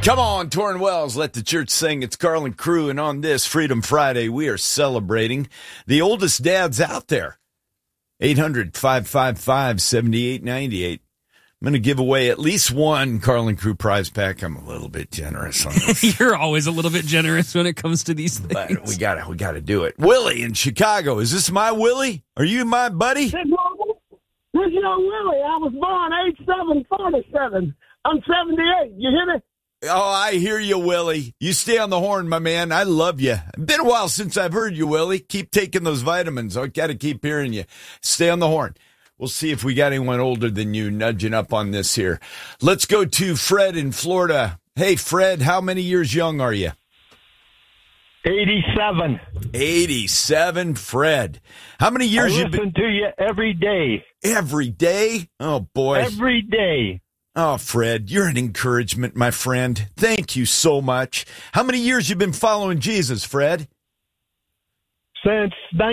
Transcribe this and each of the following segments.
Come on, Torrin Wells, let the church sing. It's Carl and Crew, and on this Freedom Friday, we are celebrating the oldest dads out there. 800-555-7898. I'm going to give away at least one Carl and Crew prize pack. I'm a little bit generous on this. You're always a little bit generous when it comes to these things. But we gotta do it. Willie in Chicago. Is this my Willie? Are you my buddy? This is Willie. I was born 8/7/47. I'm 78. You hear me? Oh, I hear you, Willie. You stay on the horn, my man. I love you. Been a while since I've heard you, Willie. Keep taking those vitamins. I got to keep hearing you. Stay on the horn. We'll see if we got anyone older than you nudging up on this here. Let's go to Fred in Florida. Hey, Fred, how many years young are you? 87. 87, Fred. How many years I you been? listen to you every day. Every day? Oh, boy. Every day. Oh, Fred, you're an encouragement, my friend. Thank you so much. How many years you been following Jesus, Fred? Since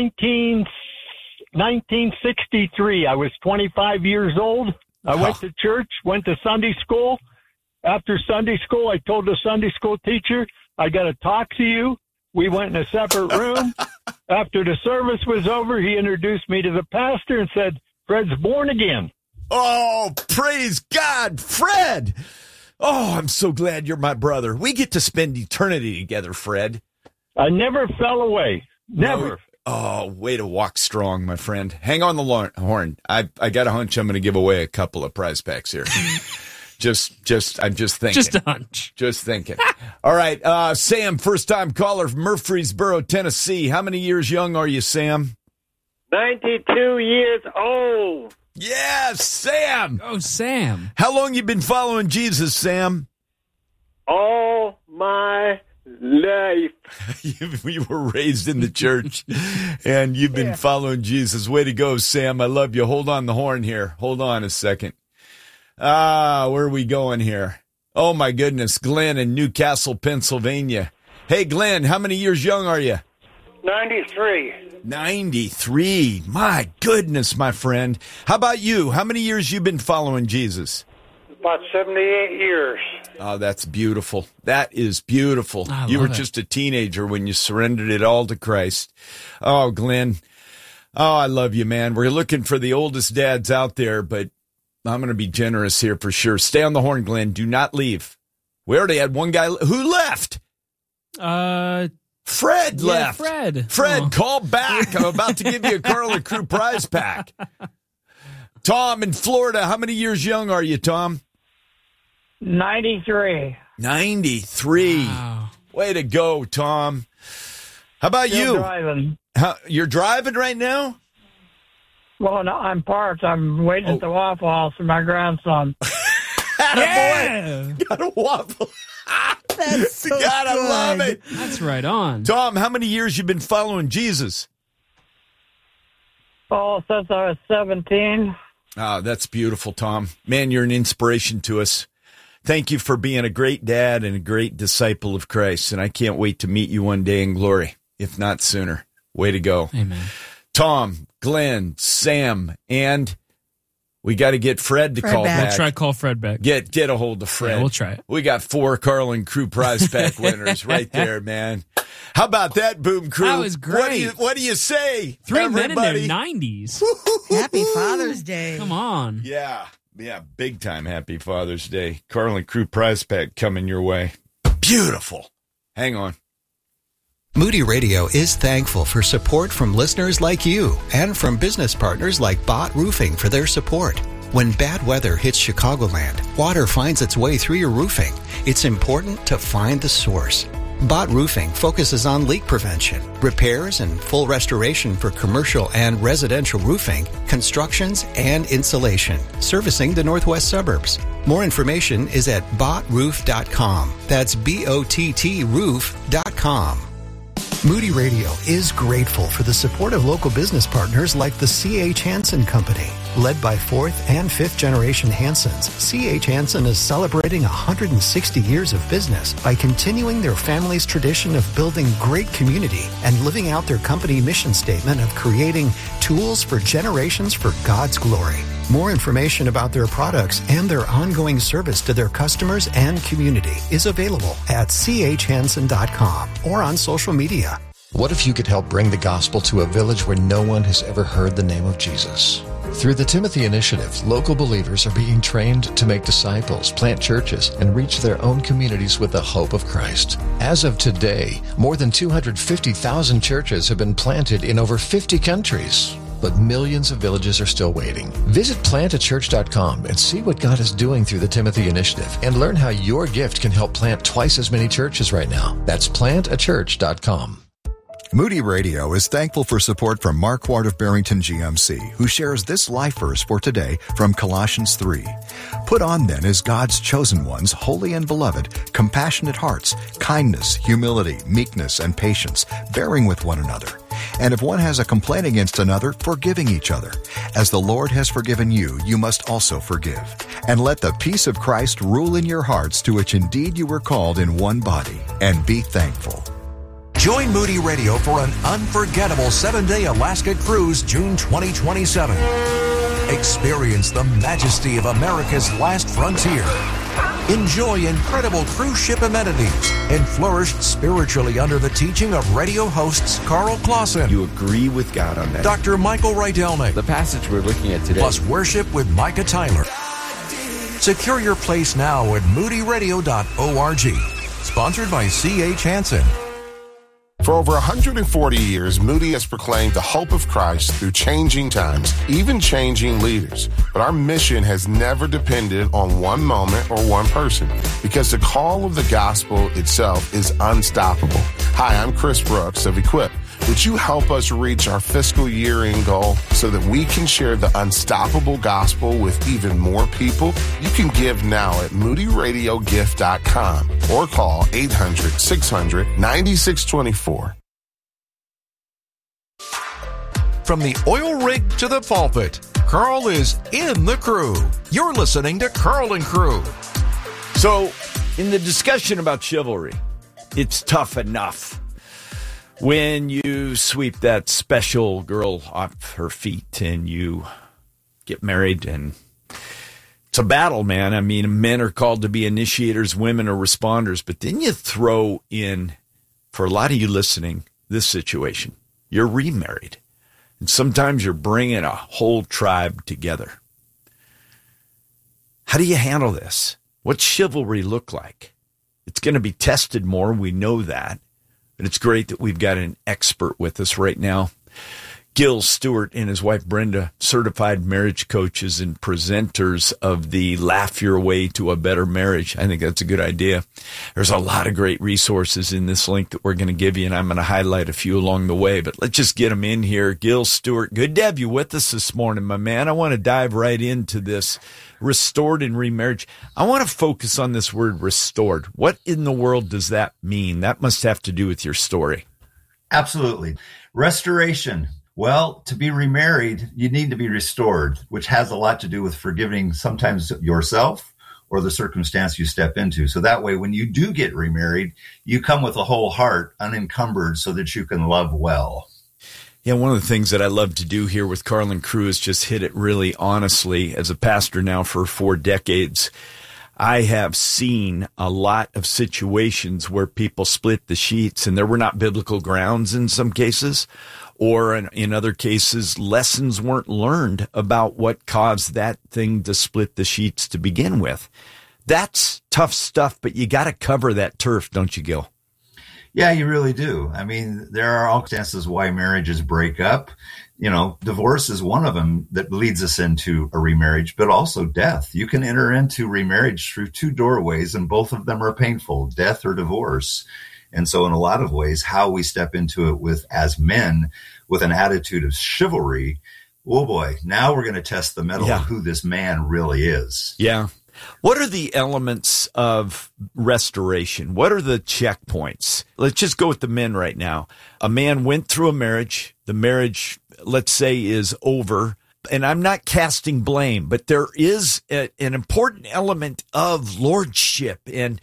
1963. I was 25 years old. I went to church, went to Sunday school. After Sunday school, I told the Sunday school teacher, I got to talk to you. We went in a separate room. After the service was over, he introduced me to the pastor and said, Fred's born again. Oh, praise God, Fred. Oh, I'm so glad you're my brother. We get to spend eternity together, Fred. I never fell away. Never. No. Oh, way to walk strong, my friend. Hang on the horn. I got a hunch I'm going to give away a couple of prize packs here. I'm just thinking. Just a hunch. Just thinking. All right, Sam, first-time caller from Murfreesboro, Tennessee. How many years young are you, Sam? 92 years old. Yes, Sam. Oh, Sam. How long you been following Jesus, Sam? All my life. You were raised in the church, and you've been following Jesus. Way to go, Sam. I love you. Hold on the horn here. Hold on a second. Where are we going here? Oh, my goodness. Glenn in Newcastle, Pennsylvania. Hey, Glenn, how many years young are you? 93. 93. My goodness, my friend. How about you? How many years you been following Jesus? About 78 years. Oh, that's beautiful. That is beautiful. You were just a teenager when you surrendered it all to Christ. Oh, Glenn. Oh, I love you, man. We're looking for the oldest dads out there, but I'm going to be generous here for sure. Stay on the horn, Glenn. Do not leave. We already had one guy. Who left? Fred left. Fred, call back. I'm about to give you a Carl and Crew prize pack. Tom in Florida. How many years young are you, Tom? 93. 93. Wow. Way to go, Tom. How about Still you? Driving. You're driving right now? Well, no, I'm parked. I'm waiting at the Waffle House for my grandson. Yeah. Got a waffle. That's so God, I love it. That's right on. Tom, how many years you been following Jesus? Oh, since I was 17. Oh, that's beautiful, Tom. Man, you're an inspiration to us. Thank you for being a great dad and a great disciple of Christ, and I can't wait to meet you one day in glory, if not sooner. Way to go. Amen. Tom, Glenn, Sam, and we got to get Fred to call back. We'll try to call Fred back. Get a hold of Fred. Yeah, we'll try it. We got 4 Carl and Crew prize pack winners right there, man. How about that, Boom Crew? That was great. What do you say, 3 everybody? men in their 90s. Happy Father's Day. Come on. Yeah, big time happy Father's Day. Carl and Crew prize pack coming your way. Beautiful. Hang on. Moody Radio is thankful for support from listeners like you and from business partners like Bott Roofing for their support. When bad weather hits Chicagoland, water finds its way through your roofing. It's important to find the source. Bott Roofing focuses on leak prevention, repairs, and full restoration for commercial and residential roofing, constructions, and insulation, servicing the northwest suburbs. More information is at bottroof.com. That's BOTT roof.com. Moody Radio is grateful for the support of local business partners like the C.H. Hansen Company. Led by 4th and 5th generation Hansens, C.H. Hansen is celebrating 160 years of business by continuing their family's tradition of building great community and living out their company mission statement of creating tools for generations for God's glory. More information about their products and their ongoing service to their customers and community is available at chhansen.com or on social media. What if you could help bring the gospel to a village where no one has ever heard the name of Jesus? Through the Timothy Initiative, local believers are being trained to make disciples, plant churches, and reach their own communities with the hope of Christ. As of today, more than 250,000 churches have been planted in over 50 countries. But millions of villages are still waiting. Visit plantachurch.com and see what God is doing through the Timothy Initiative and learn how your gift can help plant twice as many churches right now. That's plantachurch.com. Moody Radio is thankful for support from Mark Ward of Barrington GMC, who shares this life verse for today from Colossians 3. Put on then as God's chosen ones, holy and beloved, compassionate hearts, kindness, humility, meekness, and patience, bearing with one another. And if one has a complaint against another, forgiving each other. As the Lord has forgiven you, you must also forgive. And let the peace of Christ rule in your hearts, to which indeed you were called in one body, and be thankful. Join Moody Radio for an unforgettable 7-day Alaska cruise June 2027. Experience the majesty of America's last frontier. Enjoy incredible cruise ship amenities and flourish spiritually under the teaching of radio hosts Carl Clausen. You agree with God on that? Dr. Michael Rydelnik. The passage we're looking at today. Plus worship with Micah Tyler. Secure your place now at moodyradio.org. Sponsored by C.H. Hansen. For over 140 years, Moody has proclaimed the hope of Christ through changing times, even changing leaders. But our mission has never depended on one moment or one person, because the call of the gospel itself is unstoppable. Hi, I'm Chris Brooks of Equip. Would you help us reach our fiscal year-end goal so that we can share the unstoppable gospel with even more people? You can give now at moodyradiogift.com or call 800-600-9624. From the oil rig to the pulpit, Carl is in the crew. You're listening to Carl and Crew. So, in the discussion about chivalry, it's tough enough when you sweep that special girl off her feet and you get married, and it's a battle, man. I mean, men are called to be initiators, women are responders, but then you throw in, for a lot of you listening, this situation. You're remarried, and sometimes you're bringing a whole tribe together. How do you handle this? What's chivalry look like? It's going to be tested more. We know that. But it's great that we've got an expert with us right now. Gil Stewart and his wife Brenda, certified marriage coaches and presenters of the Laugh Your Way to a Better Marriage. I think that's a good idea. There's a lot of great resources in this link that we're going to give you, and I'm going to highlight a few along the way. But let's just get them in here. Gil Stewart, good to have you with us this morning, my man. I want to dive right into this restored and remarriage. I want to focus on this word restored. What in the world does that mean? That must have to do with your story. Absolutely. Restoration. Well, to be remarried, you need to be restored, which has a lot to do with forgiving sometimes yourself or the circumstance you step into. So that way, when you do get remarried, you come with a whole heart, unencumbered, so that you can love well. Yeah, one of the things that I love to do here with Carl and Crew is just hit it really honestly. As a pastor now for 4 decades, I have seen a lot of situations where people split the sheets, and there were not biblical grounds in some cases, or in other cases, lessons weren't learned about what caused that thing to split the sheets to begin with. That's tough stuff, but you got to cover that turf, don't you, Gil? Yeah, you really do. I mean, there are all circumstances why marriages break up. You know, divorce is one of them that leads us into a remarriage, but also death. You can enter into remarriage through 2 doorways, and both of them are painful, death or divorce. And so in a lot of ways, how we step into it with as men with an attitude of chivalry, oh boy, now we're going to test the mettle of who this man really is. Yeah. What are the elements of restoration? What are the checkpoints? Let's just go with the men right now. A man went through a marriage. The marriage, let's say, is over. And I'm not casting blame, but there is an important element of lordship. And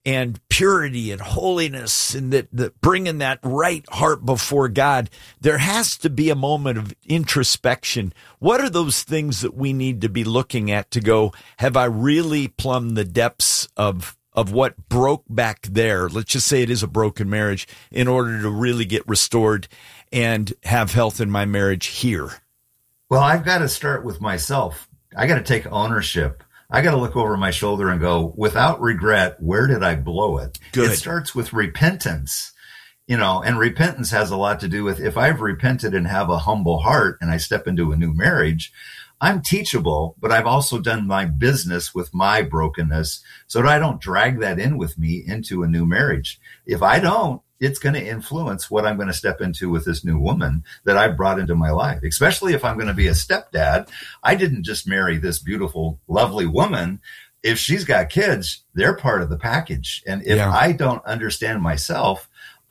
and purity and holiness, and that bringing that right heart before God, there has to be a moment of introspection. What are those things that we need to be looking at to go, have I really plumbed the depths of what broke back there? Let's just say it is a broken marriage, in order to really get restored and have health in my marriage here. Well, I've got to start with myself. I got to take ownership. I got to look over my shoulder and go, without regret, where did I blow it? Good. It starts with repentance, and repentance has a lot to do with, if I've repented and have a humble heart and I step into a new marriage, I'm teachable, but I've also done my business with my brokenness so that I don't drag that in with me into a new marriage. If I don't, it's going to influence what I'm going to step into with this new woman that I've brought into my life, especially if I'm going to be a stepdad. I didn't just marry this beautiful, lovely woman. If she's got kids, they're part of the package. And if I don't understand myself,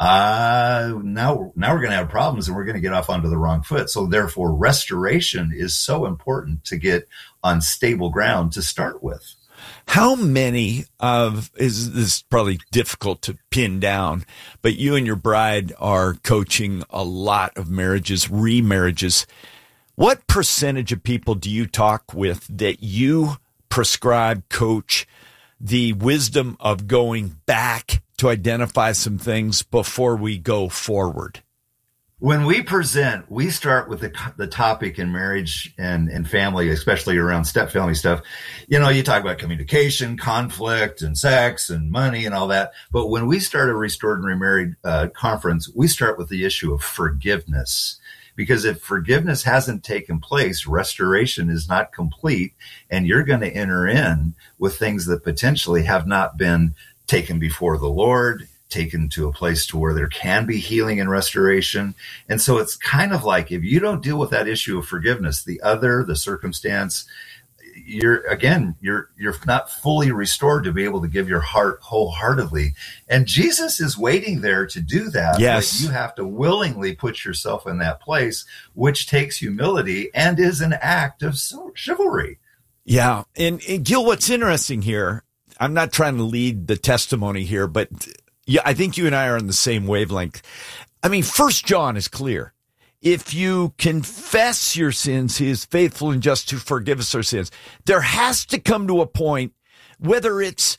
now we're going to have problems and we're going to get off onto the wrong foot. So therefore, restoration is so important to get on stable ground to start with. How many this is probably difficult to pin down, but you and your bride are coaching a lot of marriages, remarriages. What percentage of people do you talk with that you prescribe, coach, the wisdom of going back to identify some things before we go forward? When we present, we start with the topic in marriage and family, especially around step-family stuff. You talk about communication, conflict, and sex, and money, and all that. But when we start a Restored and Remarried conference, we start with the issue of forgiveness. Because if forgiveness hasn't taken place, restoration is not complete, and you're going to enter in with things that potentially have not been taken before the Lord, taken to a place to where there can be healing and restoration. And so it's kind of like, if you don't deal with that issue of forgiveness, the circumstance, you're not fully restored to be able to give your heart wholeheartedly. And Jesus is waiting there to do that. Yes. But you have to willingly put yourself in that place, which takes humility and is an act of chivalry. Yeah. And Gil, what's interesting here, I'm not trying to lead the testimony here, but yeah, I think you and I are on the same wavelength. I mean, 1 John is clear. If you confess your sins, he is faithful and just to forgive us our sins. There has to come to a point, whether it's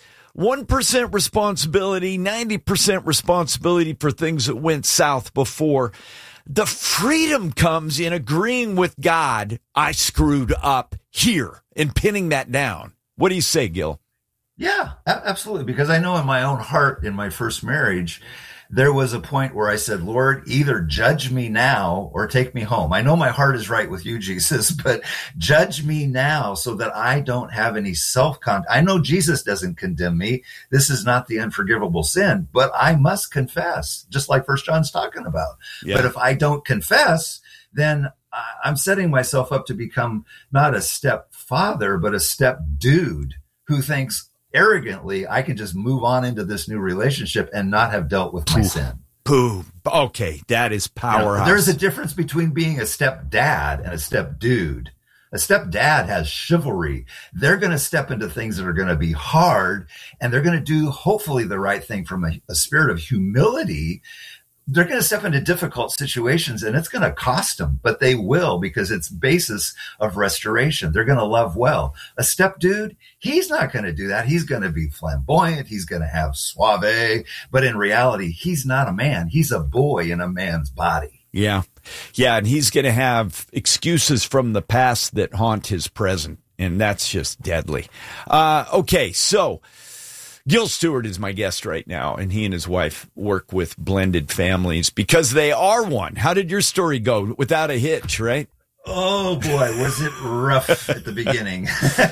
1% responsibility, 90% responsibility for things that went south before, the freedom comes in agreeing with God, I screwed up here, and pinning that down. What do you say, Gil? Yeah, absolutely. Because I know in my own heart, in my first marriage, there was a point where I said, Lord, either judge me now or take me home. I know my heart is right with you, Jesus, but judge me now so that I don't have any self-condemnation. I know Jesus doesn't condemn me. This is not the unforgivable sin, but I must confess, just like 1 John's talking about. Yeah. But if I don't confess, then I'm setting myself up to become not a stepfather, but a step dude who thinks, arrogantly, I can just move on into this new relationship and not have dealt with my sin. Boom. Okay, that is powerhouse. There's a difference between being a stepdad and a stepdude. A stepdad has chivalry. They're going to step into things that are going to be hard, and they're going to do, hopefully, the right thing from a spirit of humility. They're going to step into difficult situations, and it's going to cost them, but they will, because it's basis of restoration. They're going to love well. A step dude, he's not going to do that. He's going to be flamboyant. He's going to have suave, but in reality, he's not a man. He's a boy in a man's body. Yeah. Yeah. And he's going to have excuses from the past that haunt his present. And that's just deadly. Okay. So Gil Stewart is my guest right now, and he and his wife work with blended families because they are one. How did your story go? Without a hitch, right? Oh, boy, was it rough at the beginning.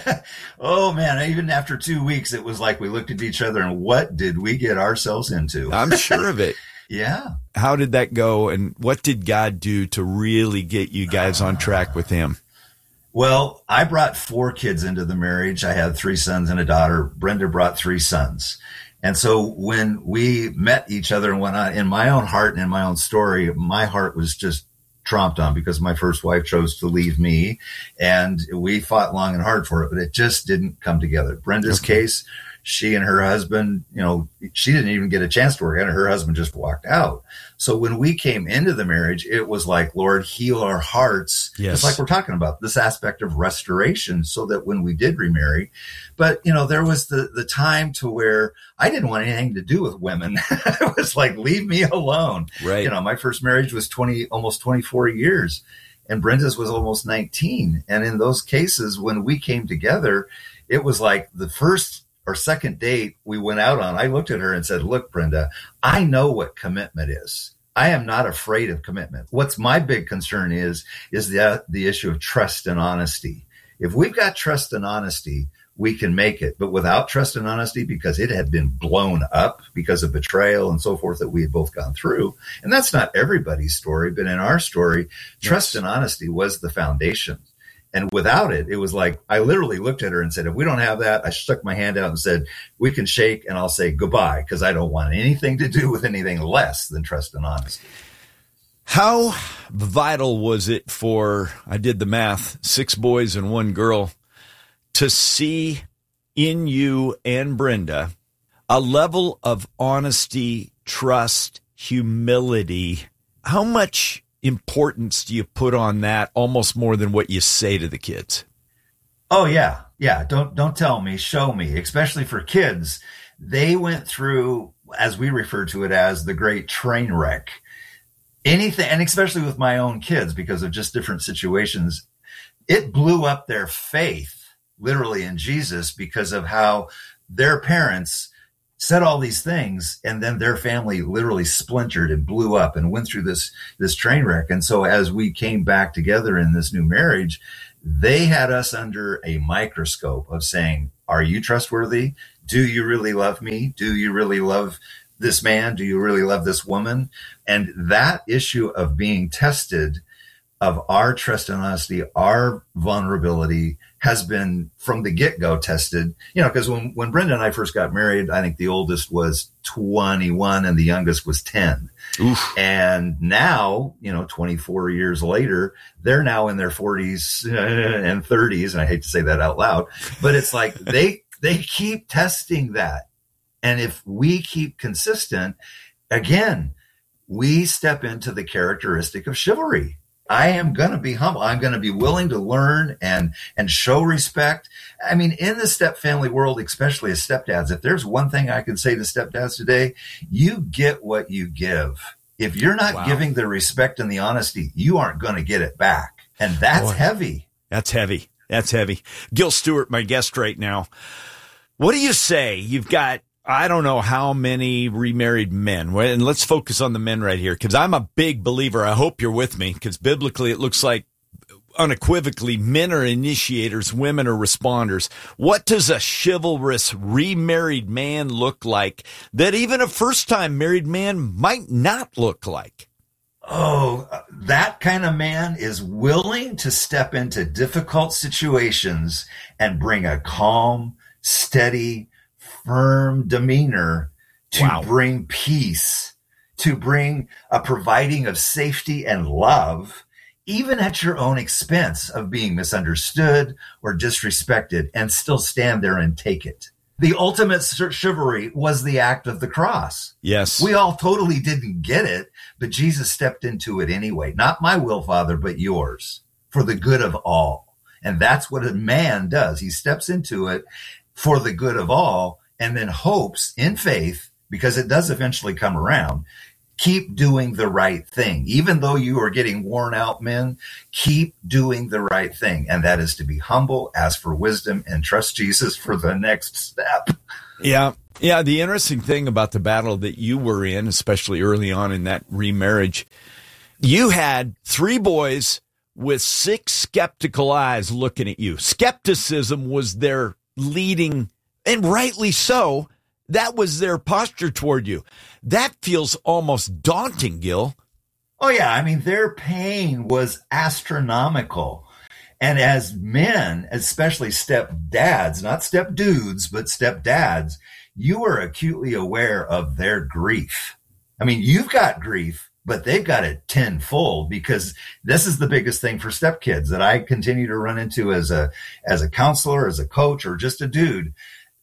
Oh, man, even after 2 weeks, it was like we looked at each other and what did we get ourselves into? I'm sure of it. Yeah. How did that go, and what did God do to really get you guys on track with him? Well, I brought 4 kids into the marriage. I had 3 sons and a daughter. Brenda brought 3 sons. And so when we met each other and went on, in my own heart and in my own story, my heart was just tromped on because my first wife chose to leave me, and we fought long and hard for it, but it just didn't come together. Brenda's case, she and her husband, she didn't even get a chance to work out, and her husband just walked out. So when we came into the marriage, it was like, Lord, heal our hearts. Yes. It's like we're talking about this aspect of restoration, so that when we did remarry, but there was the time to where I didn't want anything to do with women. It was like, leave me alone. Right. My first marriage was almost 24 years, and Brenda's was almost 19. And in those cases, when we came together, it was like the first or second date we went out on, I looked at her and said, look, Brenda, I know what commitment is. I am not afraid of commitment. What's my big concern is the issue of trust and honesty. If we've got trust and honesty, we can make it. But without trust and honesty, because it had been blown up because of betrayal and so forth that we had both gone through. And that's not everybody's story, but in our story, trust and honesty was the foundation. And without it, it was like, I literally looked at her and said, if we don't have that, I stuck my hand out and said, we can shake and I'll say goodbye, because I don't want anything to do with anything less than trust and honesty. How vital was it for, I did the math, 6 boys and 1 girl, to see in you and Brenda a level of honesty, trust, humility? How much importance do you put on that, almost more than what you say to the kids? Oh, yeah. Yeah. Don't tell me, show me, especially for kids. They went through, as we refer to it as, the great train wreck. Anything, and especially with my own kids, because of just different situations, it blew up their faith, literally, in Jesus, because of how their parents said all these things, and then their family literally splintered and blew up and went through this train wreck. And so as we came back together in this new marriage, they had us under a microscope of saying, are you trustworthy? Do you really love me? Do you really love this man? Do you really love this woman? And that issue of being tested, of our trust and honesty, our vulnerability, has been from the get-go tested. Because when Brenda and I first got married, I think the oldest was 21 and the youngest was 10. Oof. And now, 24 years later, they're now in their 40s and 30s. And I hate to say that out loud, but it's like they keep testing that. And if we keep consistent, again, we step into the characteristic of chivalry. I am going to be humble. I'm going to be willing to learn and show respect. I mean, in the step family world, especially as stepdads, if there's one thing I can say to stepdads today, you get what you give. If you're not giving the respect and the honesty, you aren't going to get it back. And that's heavy. That's heavy. That's heavy. Gil Stewart, my guest right now. What do you say? You've got, I don't know how many remarried men, and let's focus on the men right here, because I'm a big believer. I hope you're with me, because biblically it looks like unequivocally men are initiators, women are responders. What does a chivalrous remarried man look like that even a first-time married man might not look like? Oh, that kind of man is willing to step into difficult situations and bring a calm, steady, firm demeanor to bring peace, to bring a providing of safety and love, even at your own expense of being misunderstood or disrespected, and still stand there and take it. The ultimate chivalry was the act of the cross. Yes. We all totally didn't get it, but Jesus stepped into it anyway. Not my will, Father, but yours, for the good of all. And that's what a man does. He steps into it for the good of all, and then hopes in faith, because it does eventually come around, keep doing the right thing. Even though you are getting worn out, men, keep doing the right thing. And that is to be humble, ask for wisdom, and trust Jesus for the next step. Yeah. Yeah. The interesting thing about the battle that you were in, especially early on in that remarriage, you had 3 boys with 6 skeptical eyes looking at you. Skepticism was their leading, and rightly so. That was their posture toward you. That feels almost daunting, Gil. Oh, yeah. I mean, their pain was astronomical. And as men, especially stepdads, not stepdudes, but stepdads, you are acutely aware of their grief. I mean, you've got grief, but they've got it tenfold, because this is the biggest thing for stepkids that I continue to run into as a counselor, as a coach, or just a dude.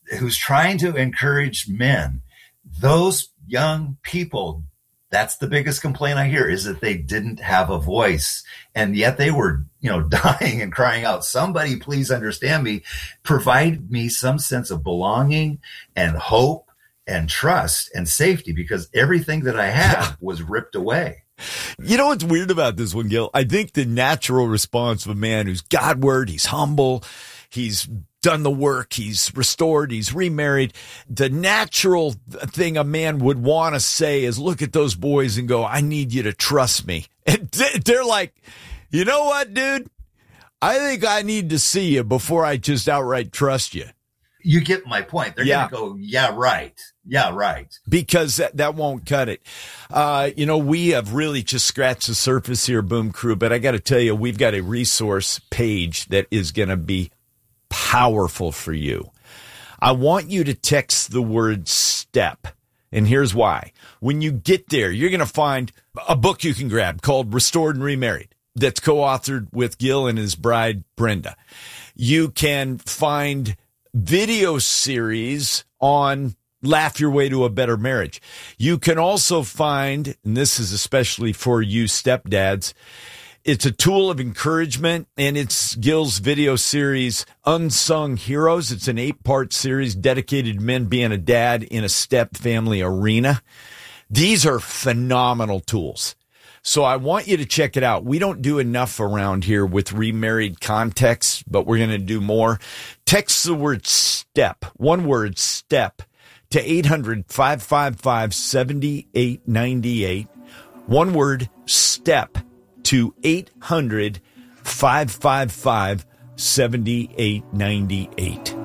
who's trying to encourage men. Those young people, that's the biggest complaint I hear, is that they didn't have a voice, and yet they were, dying and crying out, somebody please understand me, provide me some sense of belonging and hope and trust and safety, because everything that I had was ripped away. You know what's weird about this one, Gil? I think the natural response of a man who's Godward, he's humble, he's done the work, he's restored, he's remarried. The natural thing a man would want to say is look at those boys and go, I need you to trust me. And they're like, you know what, dude? I think I need to see you before I just outright trust you. You get my point. They're going to go, yeah, right. Yeah, right. Because that won't cut it. We have really just scratched the surface here, Boom Crew, but I got to tell you, we've got a resource page that is going to be powerful for you. I want you to text the word STEP. And here's why. When you get there, you're going to find a book you can grab called Restored and Remarried that's co-authored with Gil and his bride, Brenda. You can find video series on Laugh Your Way to a Better Marriage. You can also find, and this is especially for you stepdads, it's a tool of encouragement, and it's Gil's video series, Unsung Heroes. It's an 8-part series dedicated to men being a dad in a step family arena. These are phenomenal tools. So I want you to check it out. We don't do enough around here with remarried context, but we're going to do more. Text the word STEP, one word, STEP, to 800-555-7898. One word, STEP, to 800-555-7898.